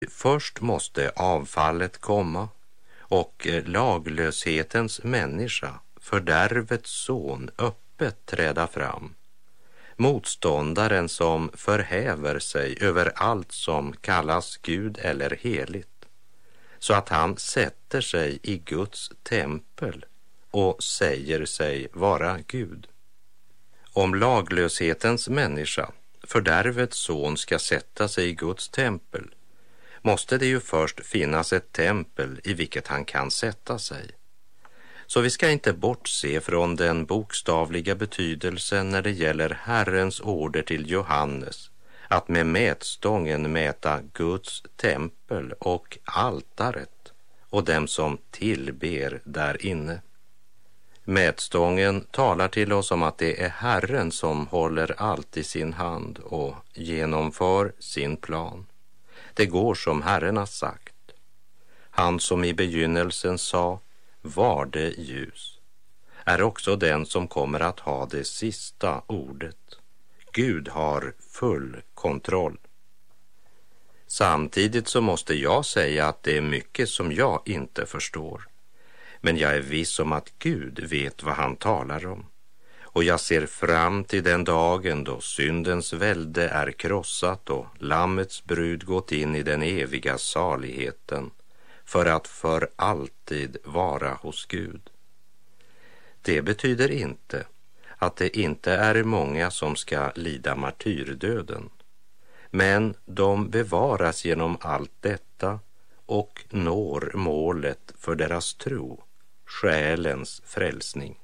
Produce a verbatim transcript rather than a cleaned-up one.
Först måste avfallet komma och laglöshetens människa, fördärvets son, öppet träda fram. Motståndaren som förhäver sig över allt som kallas Gud eller heligt, så att han sätter sig i Guds tempel och säger sig vara Gud. Om laglöshetens människa, fördärvets son, ska sätta sig i Guds tempel, måste det ju först finnas ett tempel i vilket han kan sätta sig. Så vi ska inte bortse från den bokstavliga betydelsen när det gäller Herrens order till Johannes att med mätstången mäta Guds tempel och altaret och dem som tillber där inne. Mätstången talar till oss om att det är Herren som håller allt i sin hand och genomför sin plan. Det går som Herren har sagt. Han som i begynnelsen sa, var det ljus, är också den som kommer att ha det sista ordet. Gud har full kontroll. Samtidigt så måste jag säga att det är mycket som jag inte förstår. Men jag är viss om att Gud vet vad han talar om. Och jag ser fram till den dagen då syndens välde är krossat och lammets brud gått in i den eviga saligheten för att för alltid vara hos Gud. Det betyder inte att det inte är många som ska lida martyrdöden, men de bevaras genom allt detta och når målet för deras tro, själens frälsning.